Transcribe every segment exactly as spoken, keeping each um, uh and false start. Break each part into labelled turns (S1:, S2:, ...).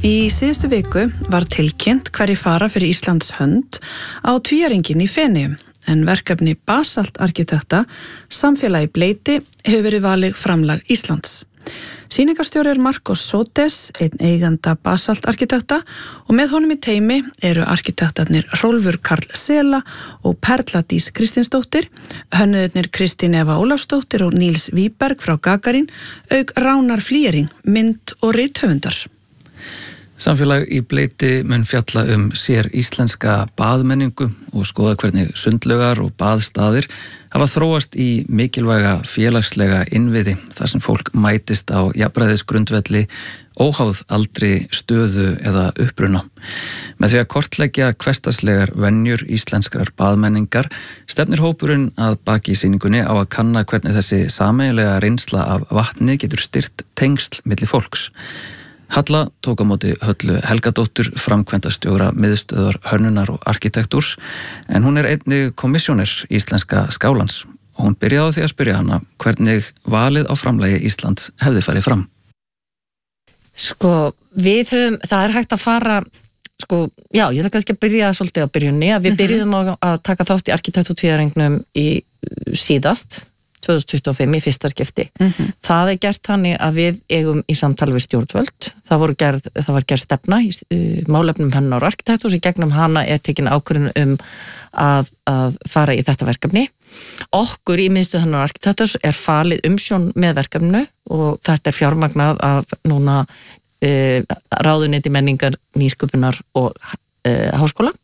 S1: Í síðustu viku var tilkynnt hverjir fara fyrir Íslands hönd á tvíæringin í Feneyjum, en verkefni Basalt arkitekta, samfélagi Bleiti, hefur verið valið framlag Íslands. Sýningarstjóri er Marcos Sotes, einn eiganda Basalt arkitekta, og með honum í teymi eru arkitektarnir Hrólfur Karl Sela og Perla Dís Kristinsdóttir, hönnuðirnir Kristín Eva Ólafsdóttir og Níls Víberg frá Gagarín, auk Ránar Flýring, mynd og rithöfundar.
S2: Samfélag í Bleiti mun fjalla um sér íslenska baðmenningu og skoða hvernig sundlaugar og baðstaðir hafa þróast í mikilvæga félagslega innviði þar sem fólk mætist á jafnræðisgrundvelli, óháð aldri, stöðu eða uppruna. Með því að kortleggja hversdagslegar venjur íslenskrar baðmenningar stefnir hópurinn að baki sýningunni á að kanna hvernig þessi sameiginlega reynsla af vatni getur styrkt tengsl milli fólks. Halla tók á móti Höllu Helgadóttur, framkvæmdastjóra miðstöðvar hönnunar og arkitektúrs, en hún er einnig kommissjóner íslenska skálans og hún byrjaði á því að spyrja hana hvernig valið á framlagi Íslands hefði farið fram.
S3: Sko, við höfum, það er hægt að fara, sko, já, ég ætla kannski að byrja svolítið á byrjunni, að við byrjuðum á að taka þátt í arkitektúrtvíæringnum í síðast, tvö þúsund tuttugu og fimm í fyrsta skipti. Mm-hmm. Það er gert þannig að við eigum í samtali við stjórnvöld. Það, voru gerð, það var gerð stefna í uh, málefnum hönnunar og arkitektúrs, í gegnum hana er tekin ákvörðun um að, að fara í þetta verkefni. Okkur í miðstöð hönnunar og arkitektúrs er falið umsjón með verkefninu og þetta er fjármagnað af núna uh, ráðuneyti menningar, nýsköpunar og uh, háskóla.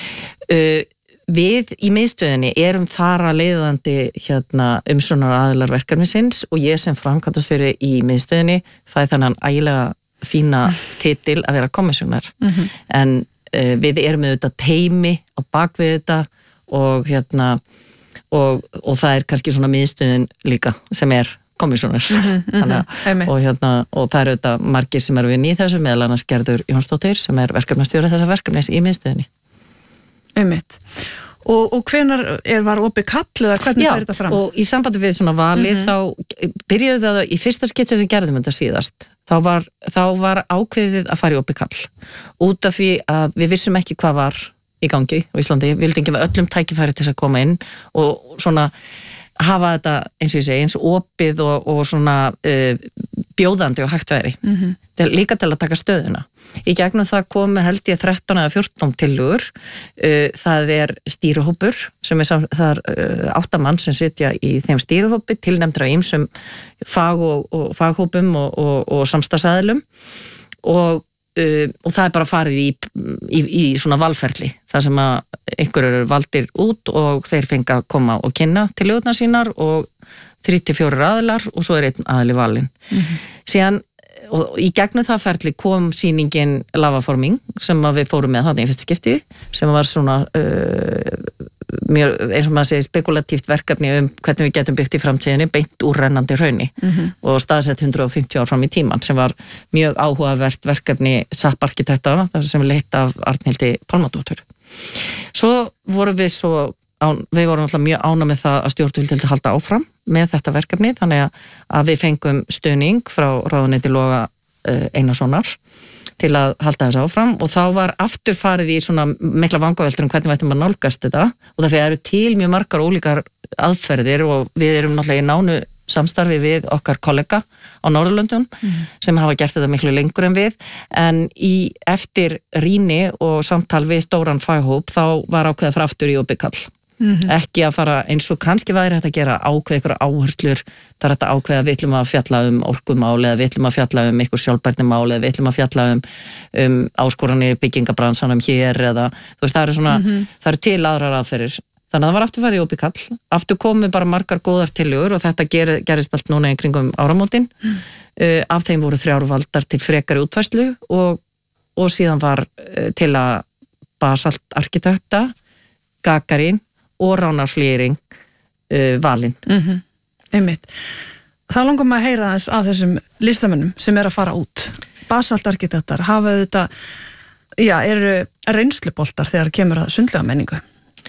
S3: Uh, Við í miðstöðinni erum þar að leiðandi hérna, umsjónar aðilar verkefnisins og ég sem framkvæmdastjóri í miðstöðinni fæ þannig ægilega fína titil að vera kommissjónar. Mm-hmm. En uh, við erum með þetta teymi á bakvið þetta og, hérna, og, og það er kannski svona miðstöðin líka sem er kommissjónar. Mm-hmm, mm-hmm. og, hérna, og það eru þetta margir sem eru inn í þessu, meðal annars Gerður Jónsdóttir sem er verkefnastjóri þessa verkefnis í miðstöðinni.
S1: Einmitt. Og, og hvenær er, var opið kall eða hvernig
S3: Já,
S1: fer þetta fram?
S3: Já, og í sambandi við svona valið mm-hmm. þá byrjuði það í fyrsta skipti sem við gerðum þetta síðast. Þá var, þá var ákveðið að fara í opið kall. Út af því að við vissum ekki hvað var í gangi á Íslandi. Við vildum gefa öllum tækifæri til að koma inn og svona hafa þetta, eins og ég segi, eins opið og, og svona uh, bjóðandi og hægt væri. Mm-hmm. Líka til að taka stöðuna. Í gegnum það komu held ég þrettán eða fjórtán tillögur. Uh, það er stýrihópur sem er það er uh, átta mann sem sitja í þeim stýrihópi, tilnefndir af ýmsum fag og, og faghópum og, og, og samstarfsaðilum og Uh, og það er bara farið í, í, í svona valferli, þar sem að einhverjur eru valdir út og þeir fengi að koma og kynna til lögurnar sínar og þrír til fjórir aðilar og svo er einn aðili valinn. Mm-hmm. Síðan, og í gegnum það ferli kom sýningin Lavaforming sem að við fórum með þarna í fyrsta skipti, sem var svona uh, mjög, eins og maður segir, spekulatíft verkefni um hvernig við getum byggt í framtíðinni beint úr rennandi hrauni mm-hmm. og staðsett hundrað og fimmtíu ár fram í tíman sem var mjög áhugavert verkefni S A P arkitekta sem er leitt af Arnhildi Pálmadóttur. Svo vorum við svo án, við vorum alltaf mjög ánægð með það að stjórnvöld vildu halda áfram með þetta verkefni þannig að við fengum stuðning frá ráðuneyti Loga uh, Einarssonar til að halda þessu áfram og þá var aftur farið í svona mikla vangaveltur um hvernig við ættum að nálgast þetta og það eru til mjög margar ólíkar aðferðir og við erum náttúrulega í nánu samstarfi við okkar kollega á Norðurlöndum mm. sem hafa gert þetta miklu lengur en við en í eftir rýni og samtal við stóran faghóp þá var ákveða frá aftur í opið kall. Mm-hmm. Ekki að fara eins og kannski væri þetta að gera ákveð ykkur áherslur, það er þetta ákveð að við ætlum að fjalla um orkumál eða við ætlum að fjalla um ykkur sjálfbærnimál eða við ætlum að fjalla um, um áskoranir byggingabransanum hér eða þú veist það eru svona, mm-hmm. það eru til aðrar aðferðir þannig að það var aftur farið í opið kall aftur komu bara margar góðar tillögur og þetta ger, gerist allt núna í kringum áramótin mm. uh, af þeim voru þrjár valdar til frekari útfærslu og, og síðan var uh, til að Basalt arkitekta Gagarín og Ránar Flýring uh, valinn.
S1: Mm-hmm. Einmitt. Þá langum maður að heyra þess af þessum listamönnum sem er að fara út. Basalt arkitektar hafa þetta, já, eru reynsluboltar þegar kemur að sundlega menningu.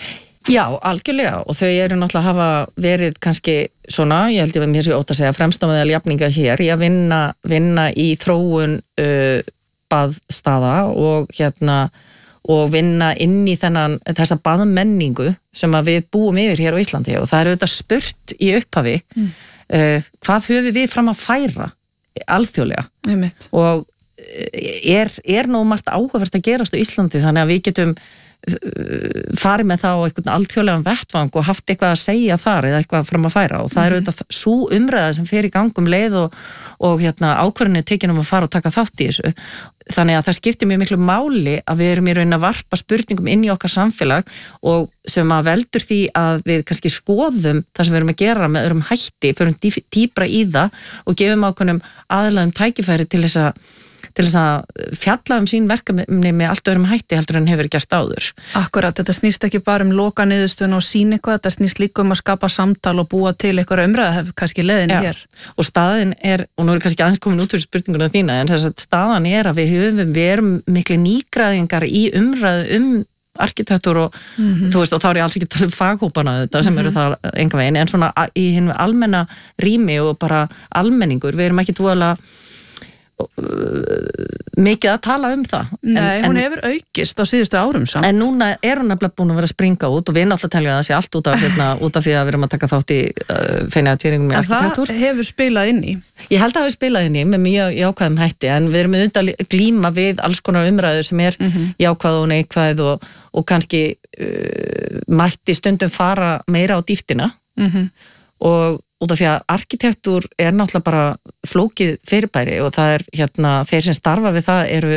S3: Já, algjörlega og þau eru náttúrulega að hafa verið kannski svona, ég held ég að mér sé ótt að segja fremst á meðal jafninga hér í að vinna, vinna í þróun uh, baðstaða og hérna og vinna inn í þennan þessa baðmenningu sem að við búum yfir hér á Íslandi og það er auðvitað spurt í upphafi mm. uh, hvað höfum við fram að færa alþjóðlega
S1: Einmitt.
S3: Og er, er nú margt áhugavert að gerast á Íslandi þannig að við getum farið með það á einhvern alþjóðlegan vettvang og haft eitthvað að segja þar eða eitthvað fram að færa og það er auðvitað svo umræða sem fer í gangum leið og, og hérna, ákvörðinni tekin um að fara og taka þátt í þessu þannig að það skiptir mjög miklu máli að við erum í raun að varpa spurningum inn í okkar samfélag og sem að veldur því að við kannski skoðum það sem við erum að gera með öðrum hætti förum dýpra í það og gefum ákveðnum aðlaðum tækifæri til þess að til þess að fjalla um sín verkefni með allt öðrum hætti heldur en hefur gert áður.
S1: Akkurat, þetta snýst ekki bara um loka niðurstöðun og sín eitthvað, þetta snýst líka um að skapa samtal og búa til eitthvað umræða hefur kannski leiðin
S3: Já.
S1: hér.
S3: Og staðin er, og nú er kannski aðeins komin út fyrir spurninguna þína, en þess að staðan er að við höfum, við erum miklu nýgræðingar í umræðu um arkitektúr og mm-hmm. þú veist, og þá er ég alls ekki að tala um faghópana þetta sem mm-hmm. eru það enga veginn, en svona í hinn almenna rými og bara almenningur, við erum ekki dvoðalega mikið að tala um það
S1: Nei,
S3: en,
S1: hún
S3: en,
S1: hefur aukist á síðustu árum samt
S3: en núna er hún nefnilega búin að vera að springa út og við náttúrulega teljum að það sé allt út af, hérna, út af því að við erum að taka þátt í uh, feignatýringum í arkitektúr
S1: það hefur spilað inn í
S3: ég held að það hefur spilað inn í með mjög jákvæðum hætti en við erum auðvitað að glíma við alls konar umræður sem er mm-hmm. jákvæð og neikvæð og, og kannski uh, mætti stundum fara meira á dýptina mm-hmm. og út af því að arkitektúr er náttúrulega bara flókið fyrirbæri og það er hérna, þeir sem starfa við það eru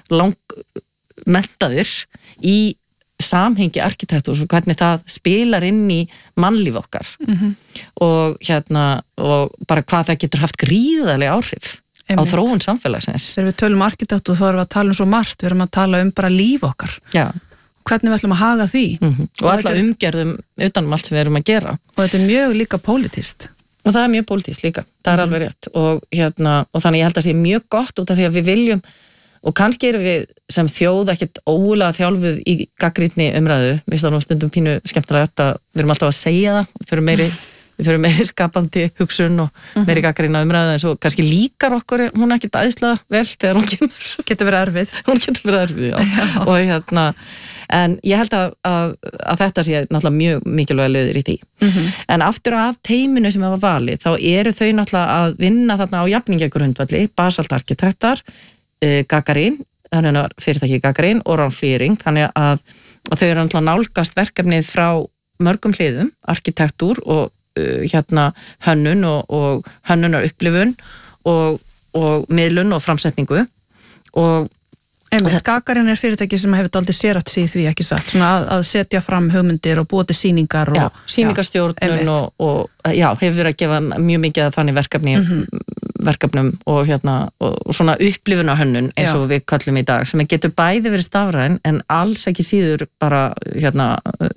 S3: langmenntaðir í samhengi arkitektúr og hvernig það spilar inn í mannlíf okkar mm-hmm. og hérna og bara hvað það getur haft gríðarlega áhrif Einmitt. Á þróun samfélagsins.
S1: Þegar við tölum arkitektúr þá erum við að tala um svo margt, við erum að tala um bara líf okkar.
S3: Já.
S1: Hvernig við ætlum að haga því.
S3: Mm-hmm. Og, og alltaf umgerðum utanum allt sem við erum að gera.
S1: Og þetta er mjög líka pólitískt.
S3: Og það er mjög pólitískt líka, það er alveg rétt og, hérna, og þannig ég held að það sé mjög gott út af því að við viljum og kannski erum við sem þjóð ekkert ógulega þjálfuð í gagnrýnni umræðu, við finnst það nú stundum pínu skemmtilegt að við erum alltaf að segja það, við fyrir meiri, við fyrir meiri skapandi hugsun og meiri gagnrýna umræðu en svo kannski líkar okkur, hún er ekkert æðislega vel þegar hún kemur.
S1: Getur verið erfið.
S3: Hún getur verið erfið, já. já. Og hérna, en ég held að, að, að þetta sé náttúrulega mjög mikilvæga liður í því. Mm-hmm. En aftur af teiminu sem hafa valið, þá eru þau náttúrulega að vinna þarna á jafningjagrundvalli, Basalt arkitektar, uh, Gagarin, þannig að fyrirtæki Gagarin og Round Flearing, þannig að, að þau eru náttúrulega nálgast verkefnið frá mörgum hliðum, arkitektúr og uh, hérna hönnun og, og hönnunar upplifun og, og miðlun og framsetningu og
S1: Einmitt, Gagarin er fyrirtæki sem hefur dálítið sérrætt sig því ekki satt, svona að, að setja fram hugmyndir og búa til sýningar og
S3: já, sýningarstjórnun og, og já, hefur verið að gefa mjög mikið að þannig verkefni mm-hmm. verkefnum og hérna og, og svona upplifunarhönnun eins og já. Við kallum í dag, sem getur bæði verið stafræn en alls ekki síður bara hérna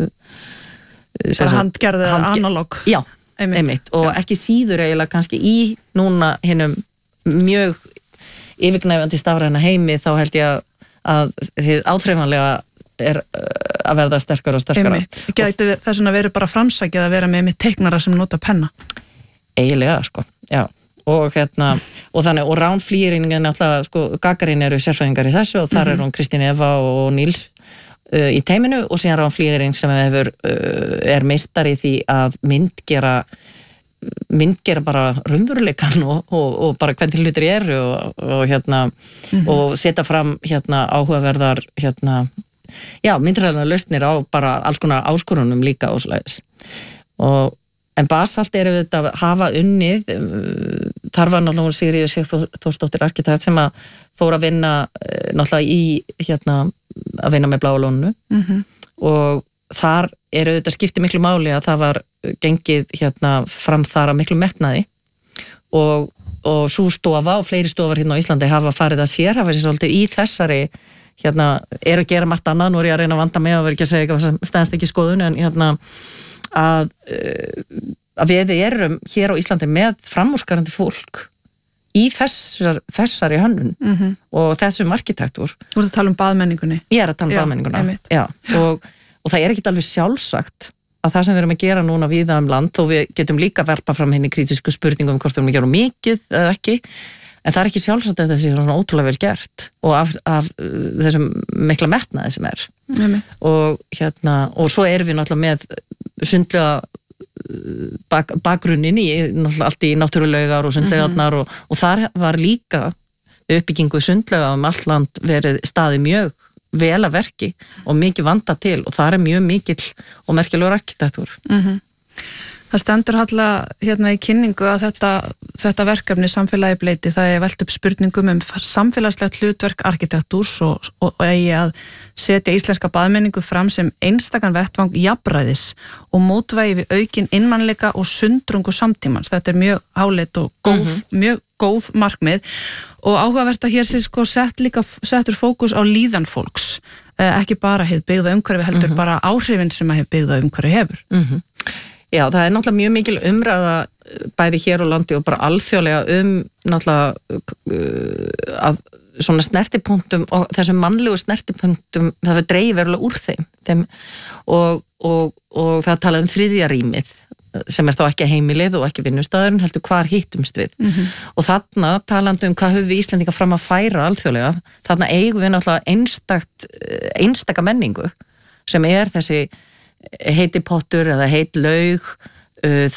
S1: bara handgerðið handge- analóg
S3: já, einmitt, einmitt. og já. Ekki síður eiginlega kannski í núna hinnum mjög yfirgnæfandi stafræna heimi þá held ég að þið áþreifanlega er að verða sterkara og sterkara.
S1: Gæti þess að vera bara framsækið að vera með með teiknara sem nota penna?
S3: Eiginlega, sko, já. Og hérna, og þannig, og Round Flearing er náttúrulega, sko, Gagarin eru sérfræðingar í þessu og þar mm-hmm. er hún Kristín Eva og Níls uh, í teiminu og síðan Round Flearing sem hefur, uh, er meistari því að myndgera myndgera bara raunveruleikan og, og, og bara hvernig hlutir eru og, og hérna mm-hmm. og setja fram hérna áhugaverðar hérna, já, myndræðina lausnir á bara alls konar áskorunum líka og slæðis og en Basalt er auðvitað að hafa unnið þar var náttúrulega Sigríður Sigþórsdóttir arkitekt sem að fór að vinna náttúrulega í hérna að vinna með Bláa lóninu mm-hmm. og þar er auðvitað skipti miklu máli að það var gengið hérna fram þar að miklu metnaði og, og svo stofa og fleiri stofar hérna á Íslandi hafa farið að sérhafa sér svolítið í þessari hérna, er að gera margt annað, nú er ég að reyna að vanda mig og verð ekki að segja eitthvað sem stendst ekki í skoðun en hérna að, að við erum hér á Íslandi með framúrskarandi fólk í þessar, þessari hönnun mm-hmm. og þessum arkitektúr.
S1: Þú ert að tala um baðmenningunni?
S3: Ég er að tala um baðmenninguna, já, og Og það er ekkert alveg sjálfsagt að það sem við erum að gera núna víða um land, þó við getum líka verpa fram henni kritísku spurningum um hvort við erum að gera mikið eða ekki, en það er ekki sjálfsagt að þetta sé svona ótrúlega vel gert og af, af uh, þessum mikla metnaði sem er
S1: Einmitt.
S3: og hérna, og svo erum við náttúrulega með sundlega bak, bakgrunnin í náttúrulega allt í náttúrulaugar og sundlaugarnar mm-hmm. og, og þar var líka uppbyggingu sundlauga um allt land verið staði mjög vel að verki og mikið vanda til og það er mjög mikill og merkilegur arkitektúr.
S1: Mm-hmm. Það stendur hallega hérna í kynningu að þetta, þetta verkefni samfélagi bleiti, það er velt upp spurningum um samfélagslegt hlutverk arkitektúrs og, og, og eigi að setja íslenska baðmenningu fram sem einstakan vettvang jafnræðis og mótvægi við aukin innmannleika og sundrungu samtímans. Þetta er mjög háleit og góð, mm-hmm. mjög góð markmið og áhugavert að hér sé sko sett líka, settur fókus á líðan fólks, ekki bara hið byggða umhverfi heldur mm-hmm. bara áhrifin sem að hið byggða umhverfi hefur.
S3: Mhm. Já, það er náttúrulega mjög mikil umræða bæði hér á landi og bara alþjóðlega um náttúrulega uh, að svona snertipunktum og þessum mannlegu snertipunktum það fyrir dreif verulega úr þeim, þeim og, og, og það talað um þriðja rýmið sem er þá ekki heimilið og ekki vinnustæðurinn, heldur hvar hittumst við mm-hmm. og þarna talandi um hvað höfum við Íslendinga fram að færa alþjóðlega, þarna eigum við náttúrulega einstakt, einstaka menningu sem er þessi heiti pottur eða heit laug uh,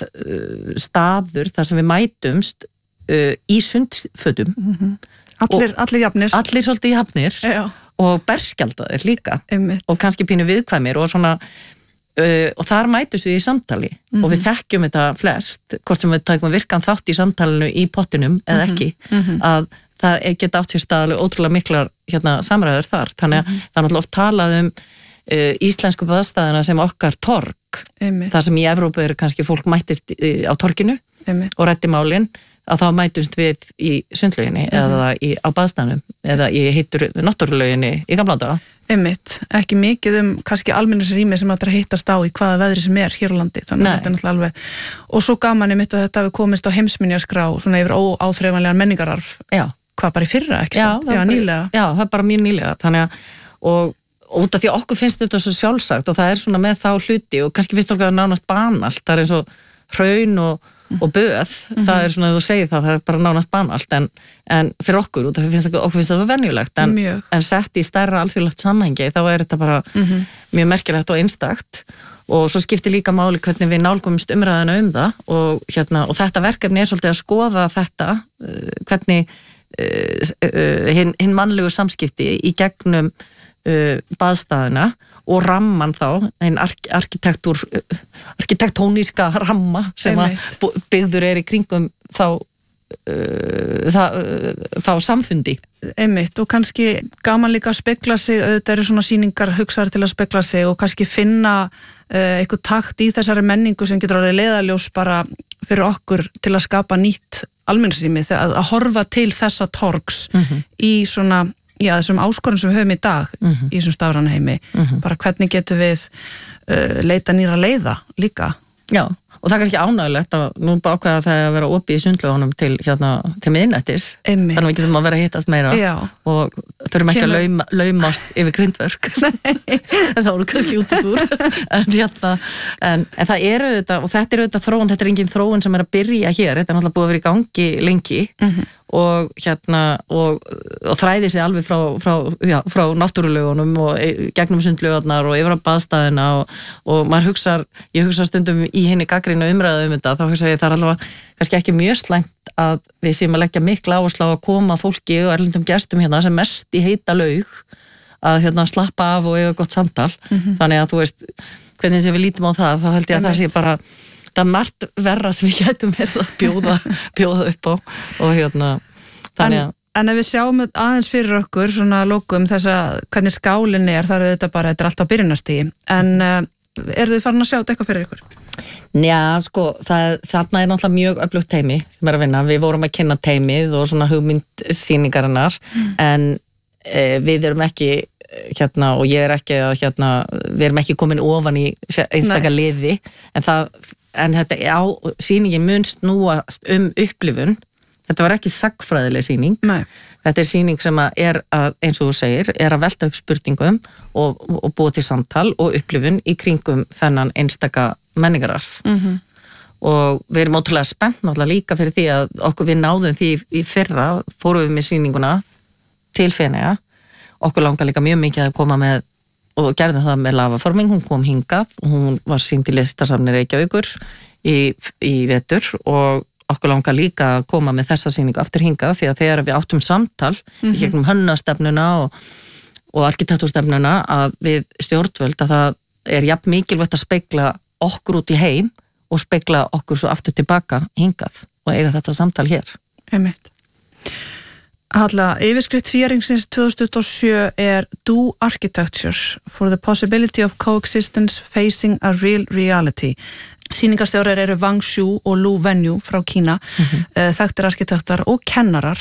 S3: staður þar sem við mætumst uh, í sundfötum
S1: mm-hmm. allir, allir jafnir
S3: allir svolítið jafnir
S1: Já.
S3: og berskjaldaðir líka
S1: Einmitt.
S3: og kannski pínu viðkvæmir og svona uh, og þar mætumst við í samtali mm-hmm. og við þekkjum þetta flest hvort sem við tækum virkan þátt í samtalinu í pottinum eða ekki
S1: mm-hmm. að
S3: það geta átt sér staðalega ótrúlega miklar hérna, samræður þar þannig að mm-hmm. það er náttúrulega oft talað um Uh, íslensku baðstæðina sem okkar torg
S1: Einmitt.
S3: þar sem í Evrópu er kannski fólk mættist uh, á torginu
S1: Einmitt.
S3: og rætti málin að þá mætumst við í sundlauginni mm-hmm. eða í, á baðstæðanum eða í hittur náttúrulauginni í gamla daga.
S1: Einmitt, ekki mikið um kannski almennisrými sem ætlar að hittast á í hvaða veðri sem er hér á landi þannig að þetta er náttúrulega alveg og svo gaman er mitt að þetta hefur komist á heimsminjaskrá svona yfir óáþreifanlegan menningararf
S3: já.
S1: Hvað bara í fyrra, ekki
S3: já,
S1: sant? Já, nýlega
S3: Já, það er bara mjög nýlega þannig að og út af því að okkur finnst þetta svo sjálfsagt og það er svona með þá hluti og kannski finnst okkur að nánast banalt, það er eins og hraun og, og böð, mm-hmm. það er svona að þú segir það, það er bara nánast banalt en, en fyrir okkur, út af því finnst okkur, okkur finnst það venjulegt en, en sett í stærra alþjóðlegt samhengi þá er þetta bara mm-hmm. mjög merkilegt og einstakt og svo skiptir líka máli hvernig við nálgumst umræðina um það og, hérna, og þetta verkefni er svolítið að skoða þetta hvernig uh, uh, hinn hin mannlegu samskipti í gegnum Uh, baðstæðina og ramman þá, einn ark- arkitektúr uh, arkitektóníska ramma sem að byggður er í kringum þá uh, það, uh, þá samfundi.
S1: Einmitt og kannski gaman líka að spegla sig, auðvitað eru svona sýningar hugsaðar til að spegla sig og kannski finna uh, eitthvað takt í þessari menningu sem getur orðið leiðarljós bara fyrir okkur til að skapa nýtt almenningsrými, að, að horfa til þessa torgs mm-hmm. í svona já, þessum áskorun sem við höfum í dag mm-hmm. í þessum stafræna heimi, mm-hmm. bara hvernig getum við uh, leita nýra leiða líka.
S3: Já, og það er kannski ánægilegt að nú bara ákveða það að vera opið í sundlaugunum til, hérna, til miðnættis, þannig að við getum að vera að hittast meira
S1: já.
S3: Og þurfum ekki Kemur. að lauma, laumast yfir grindverk en þá eru kannski út í búr en, hérna, en, en það eru þetta og þetta eru þetta þróun, þetta er engin þróun sem er að byrja hér, þetta er náttúrulega búið að vera í gangi lengi mm-hmm. og hérna og, og þræði sig alveg frá, frá, já, frá náttúrulaugunum og gegnum sundlaugarnar og yfir á baðstæðina og, og maður hugsar, ég hugsa stundum í henni gagnrýna umræðu um þetta, þá hugsa ég það er allavega kannski ekki mjög slæmt að við séum að leggja mikla áherslu á að koma fólki og erlendum gestum hérna sem mest í heita laug að hérna slappa af og eiga gott samtal mm-hmm. þannig að þú veist, hvernig sem við lítum á það þá held ég að það sé bara það er margt verra sem við getum verið að bjóða, bjóða upp á og hérna þannig að
S1: en, en ef við sjáum aðeins fyrir okkur svona lókum þess að hvernig skálinn er þar er þetta bara, þetta er alltaf byrjunarstigi en uh, eru þið farin að sjá þetta eitthvað fyrir ykkur?
S3: Já, sko, það, þarna er náttúrulega mjög öflugt teymi sem er að vinna, við vorum að kynna teymið og svona hugmyndsýningarinnar mm. en e, við erum ekki hérna og ég er ekki að hérna, við erum ekki komin ofan í einstaka Nei. liði en það en þetta á sýningin mun snúast um upplifun, þetta var ekki sagfræðileg sýning,
S1: Nei.
S3: þetta er sýning sem að er að, eins og þú segir, er að velta upp spurningum og, og búa til samtal og upplifun í kringum þennan einstaka menningararf
S1: mm-hmm.
S3: og við erum ótrúlega spennt náttúrulega líka fyrir því að okkur við náðum því í fyrra, fórum við með sýninguna til Feneyja, okkur langar líka mjög mikið að koma með og gerðum það með lavaforming, hún kom hingað og hún var sýnd í listasafni Reykjavíkur í, í vetur og okkur langar líka að koma með þessa sýningu aftur hingað því að þegar við áttum samtal mm-hmm. í gegnum hönnastefnuna og, og arkitektúrstefnuna að við stjórnvöld að það er jafn mikilvægt að spegla okkur út í heim og spegla okkur svo aftur tilbaka hingað og eiga þetta samtal hér.
S1: Einmitt. Halla, yfirskrift tvíæringsins tvö þúsund tuttugu og sjö er Do Architecture for the Possibility of Coexistence Facing a Real Reality. Sýningarstjórar eru Wang Xu og Lu Wenyu frá Kína, mm-hmm. þekktir arkitektar og kennarar.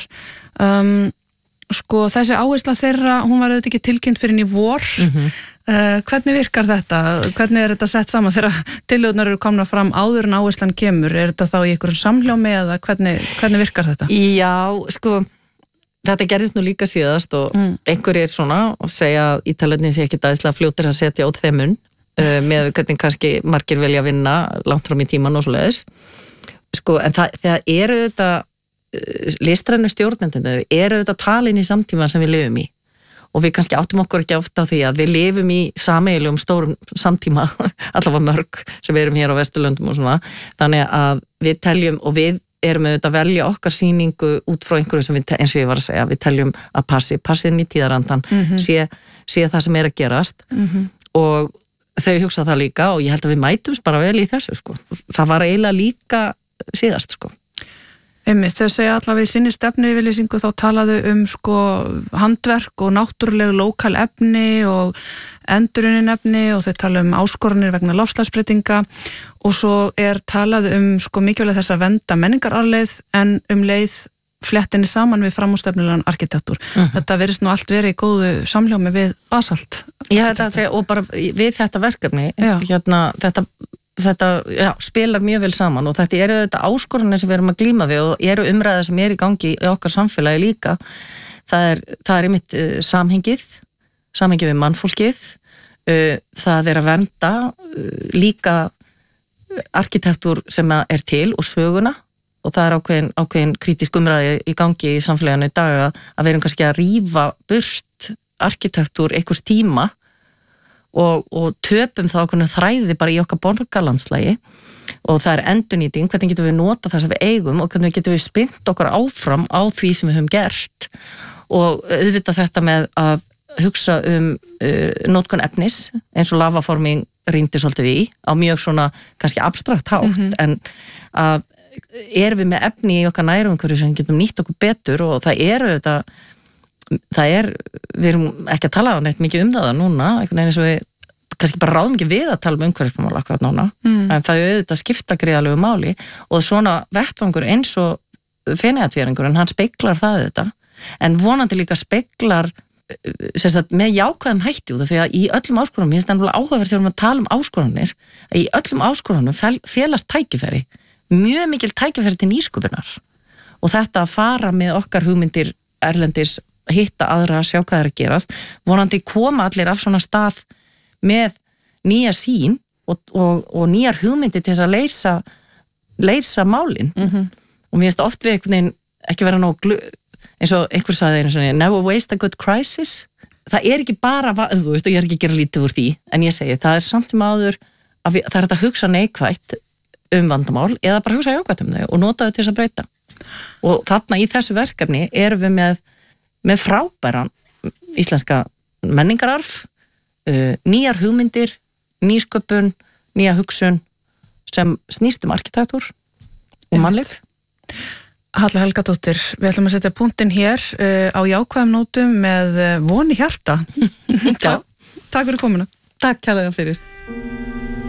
S1: Um, sko þessi áhersla þeirra, hún var auðvitað ekki tilkynnt fyrir í vor. Mm-hmm. uh, hvernig virkar þetta? Hvernig er þetta sett saman þegar tillögurnar eru komna fram áður en áherslan kemur? Er þetta þá í einhverjum samhljómi eða hvernig, hvernig virkar þetta?
S3: Já, sko þetta gerist nú líka síðast og mm. einhverjir svona og segja að Ítalirnir sé ekki dæðislega fljótir að setja át þeim munn uh, með hvernig kannski margir velja að vinna langt fram í tíman og svo leiðis. Sko, en það, það eru þetta uh, listrænu stjórnendunir, eru þetta talin í samtíma sem við lifum í og við kannski áttum okkur ekki ofta á því að við lifum í sameiginlegum stórum samtíma, allavega mörg sem við erum hér á Vesturlöndum og svona, þannig að við teljum og við erum auðvitað að velja okkar sýningu út frá einhverju sem við, eins og ég var að segja, við teljum að passi, passi inn í tíðarandan, mm-hmm. sé, sé það sem er að gerast mm-hmm. og þau hugsa það líka og ég held að við mætumst bara vel í þessu, sko. Það var eiginlega líka síðast, sko.
S1: Einmitt, þau segja allavega í sinni stefnuyfirlýsingu þá talaðu um sko handverk og náttúruleg lokal efni og endurunin efni og þau tala um áskoranir vegna loftslagsbreytinga og svo er talað um sko mikilvægt þess að vernda menningararleið en um leið flettinni saman við framúrstefnulegan arkitektúr. Uh-huh. Þetta verðist nú allt verið í góðu samhljómi við Basalt.
S3: Já, þetta, og bara við þetta verkefni, Já. hérna, þetta þetta já, spilar mjög vel saman og þetta eru þetta áskorunir sem við erum að glíma við og eru umræða sem er í gangi í okkar samfélagi líka. Það er, það er einmitt uh, samhengið, samhengið við mannfólkið, uh, það er að vernda uh, líka arkitektúr sem er til og söguna og það er ákveðin, ákveðin kritísk umræði í gangi í samfélaginu í dag að, að við erum kannski að rífa burt arkitektúr einhvers tíma Og, og töpum þá okkur þræði bara í okkar borgarlandslægi og það er endurnýting, hvernig getum við nota það sem við eigum og hvernig getum við spinnt okkur áfram á því sem við höfum gert og auðvitað þetta með að hugsa um uh, notkun efnis eins og lavaforming rýndi svolítið í á mjög svona kannski abstrakt hátt mm-hmm. en að erum við með efni í okkar nærumhverju sem getum nýtt okkur betur og það eru auðvitað það er, við erum ekki að tala neitt mikið um það núna, einhvern veginn eins og við kannski bara ráðum ekki við að tala um umhverfismál akkurat núna, mm. en það er auðvitað skipta gríðalegu máli og svona vettvangur eins og Feneyjatvíæringur en hann speglar það auðvitað, en vonandi líka speglar sem sagt, með jákvæðum hætti út af því að í öllum áskorunum, ég finnst það náttúrulega áhugaverð þegar við að tala um áskorunir, að í öllum áskorunum félast tækifæri, mjög mikil tækifæri til nýsköpunar og þetta að fara með okkar hugmyndir erlendis hitta aðra að sjá hvað er að gerast vonandi koma allir af svona stað með nýja sín og, og, og nýjar hugmyndir til þess að leysa leysa málin mm-hmm. og mér finnst oft við einhvern veginn ekki vera nóg glu, eins og einhver sagði einu svona never waste a good crisis það er ekki bara, þú veist, og ég er ekki að gera lítið úr því en ég segi, það er samt sem áður að við, það er þetta að hugsa neikvætt um vandamál eða bara hugsa jákvætt um þau og nota þau til þess að breyta og þarna í þessu verkefni erum við með með frábæran íslenska menningararf, uh, nýjar hugmyndir, nýsköpun, nýja hugsun sem snýst um arkitektúr og mannlíf.
S1: Halla Helgadóttir, við ætlum að setja punktinn hér uh, á jákvæðum nótum með uh, von í hjarta. Takk fyrir komuna.
S3: Takk kærlega fyrir.